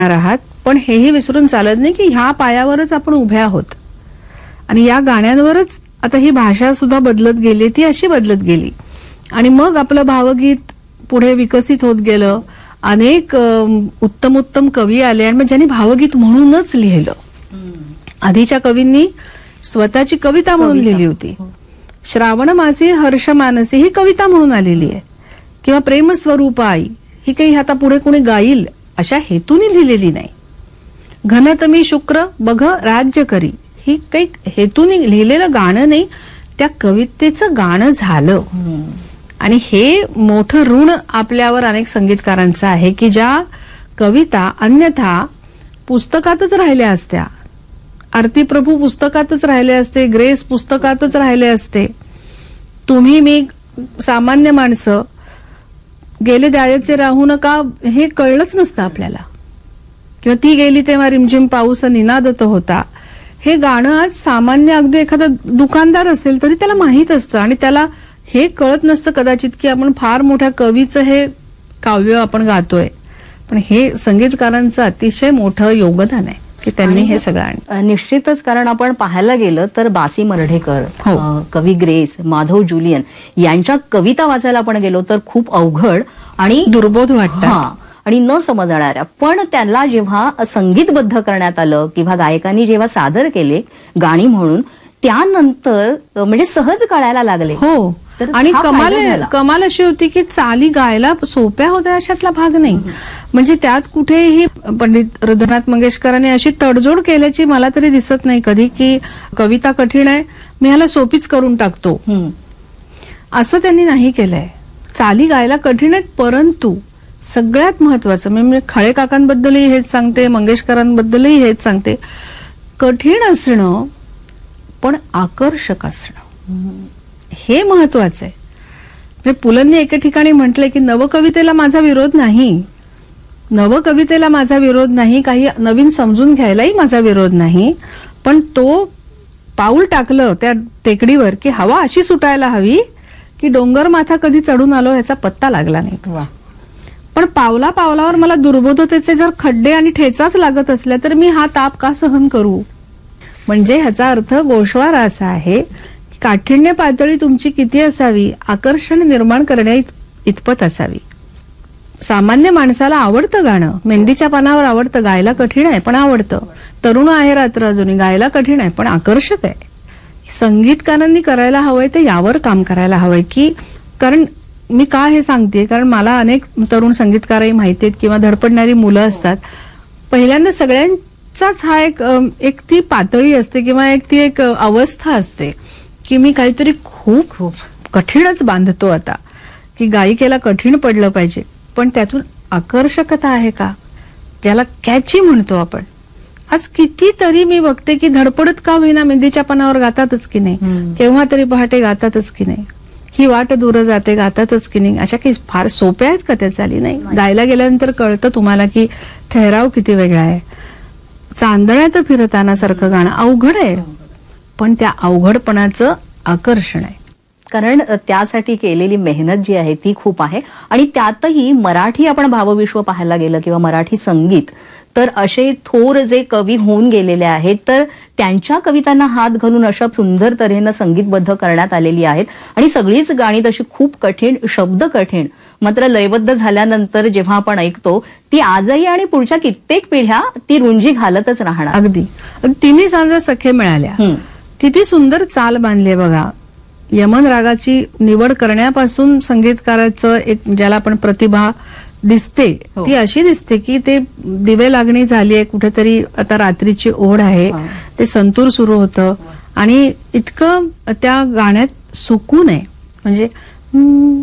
आहात, पण हेही विसरून चालत नाही की ह्या पायावरच आपण उभ्या आहोत आणि या गाण्यांवरच आता ही भाषा सुद्धा बदलत गेली, ती अशी बदलत गेली आणि मग आपलं भावगीत पुढे विकसित होत गेलं. अनेक उत्तम उत्तम कवी आले आणि मग ज्यांनी भावगीत म्हणूनच लिहिलं. आधीच्या कवींनी स्वतःची कविता म्हणून लिहिली होती. श्रावण मासी हर्ष मानसी ही कविता म्हणून आलेली आहे, किंवा प्रेम स्वरूप आई ही काही आता पुढे कोणी गाईल अशा हेतूने लिहिलेली नाही. घनतमी शुक्र बघ राज्य करी ही काही हेतूने लिहिलेलं गाणं नाही, त्या कवितेचं गाणं झालं. आणि हे मोठं ऋण आपल्यावर अनेक संगीतकारांचं आहे की ज्या कविता अन्यथा पुस्तकातच राहिल्या असत्या, आरती प्रभू पुस्तकातच राहिले असते, ग्रेस पुस्तकातच राहिले असते, तुम्ही मी सामान्य माणसं गेले द्यायचे राहू नका हे कळलंच नसतं आपल्याला, किंवा ती गेली तेव्हा रिमझिम पाऊस निनादत होता. हे गाणं आज सामान्य अगदी एखादा दुकानदार असेल तरी त्याला माहित असतं आणि त्याला हे कळत नसतं कदाचित की आपण फार मोठ्या कवीचं हे काव्य आपण गातोय. पण हे संगीतकारांचं अतिशय मोठं योगदान आहे की त्यांनी हे सगळं. निश्चितच, कारण आपण पाहायला गेलं तर बासी मर्ढेकर, कवी ग्रेस, माधव जुलियन यांच्या कविता वाचायला आपण गेलो तर खूप अवघड आणि दुर्बोध वाटतं आणि न समजणाऱ्या. पण त्याला जेव्हा संगीतबद्ध करण्यात आलं किंवा गायकांनी जेव्हा सादर केले गाणी म्हणून, त्यानंतर म्हणजे सहज कळायला लागले. हो, आणि कमाल अशी होती की चाली गायला सोप्या होत्या अशातला भाग नाही. म्हणजे त्यात कुठेही पंडित रघुनाथ मंगेशकरांनी अशी तडजोड केल्याची मला तरी दिसत नाही कधी की कविता कठीण आहे मी ह्याला सोपीच करून टाकतो, असं त्यांनी नाही केलंय. चाली गायला कठीण आहेत, परंतु सगळ्यात महत्वाचं मी खळे काकांबद्दलही हेच सांगते, मंगेशकरांबद्दलही हेच सांगते, कठीण असणं पण आकर्षक असणं हे महत्वाचं आहे. म्हणजे पुलंनी एके ठिकाणी म्हटलंय की नवकवितेला माझा विरोध नाही, नवकवितेला माझा विरोध नाही, काही नवीन समजून घ्यायलाही माझा विरोध नाही, पण तो पाऊल टाकलं त्या टेकडीवर की हवा अशी सुटायला हवी की डोंगर माथा कधी चढून आलो ह्याचा पत्ता लागला नाही. पण पावला पावलावर मला दुर्बोधतेचे जर खड्डे आणि ठेचाच लागत असल्या तर मी हा ताप का सहन करू. म्हणजे ह्याचा अर्थ गोषवारा असा आहे, काठिण्य पातळी तुमची किती असावी, आकर्षण निर्माण करण्या इतपत असावी. सामान्य माणसाला आवडतं गाणं, मेहंदीच्या पानावर आवडतं, गायला कठीण आहे पण आवडतं. तरुण आहे रात्र अजूनही, गायला कठीण आहे पण आकर्षक आहे. संगीतकारांनी करायला हवंय ते यावर काम करायला हवंय की, कारण मी का हे सांगते, कारण मला अनेक तरुण संगीतकारही माहिती आहेत किंवा धडपडणारी मुलं असतात. पहिल्यांदा सगळ्यांचाच हा एक ती पातळी असते किंवा ती एक अवस्था असते की मी काहीतरी खूप खूप कठीणच बांधतो आता, की गायिकेला कठीण पडलं पाहिजे पण त्यातून आकर्षकता आहे का, ज्याला कॅची म्हणतो आपण. आज कितीतरी मी बघते की धडपडत का होईना मेहंदीच्या पानावर गातातच की नाही, केव्हा तरी पहाटे गातातच की नाही, ही वाट दूर जाते गातातच की नाही. अशा काही फार सोप्या आहेत का त्या चाली? नाही. गायला गेल्यानंतर कळतं तुम्हाला की ठहराव किती वेगळा आहे. चांदण्यात फिरताना सारखं गाणं अवघड आहे, पण त्या अवघडपणाचं आकर्षण आहे. कारण त्यासाठी केलेली मेहनत जी आहे ती खूप आहे. आणि त्यातही मराठी आपण भावविश्व पाहायला गेलं किंवा मराठी संगीत, तर असे थोर जे कवी होऊन गेलेले आहेत तर त्यांच्या कवितांना हात घालून अशा सुंदर तऱ्हेनं संगीतबद्ध करण्यात आलेली आहेत. आणि सगळीच गाणी तशी खूप कठीण, शब्द कठीण, मात्र लयबद्ध झाल्यानंतर जेव्हा आपण ऐकतो ती आजही आणि पुढच्या कित्येक पिढ्या ती रुंजी घालतच राहणार. अगदी तिन्ही सांजा सखे मिळाल्या, किती सुंदर चाल बांधली बघा. यमन रागाची निवड करण्यापासून संगीतकाराचं एक ज्याला आपण प्रतिभा दिसते ती अशी दिसते की ते दिवे लागणी झाली आहे, कुठेतरी आता रात्रीची ओढ आहे, ते संतूर सुरू होतं आणि इतकं त्या गाण्यात सुकून आहे. म्हणजे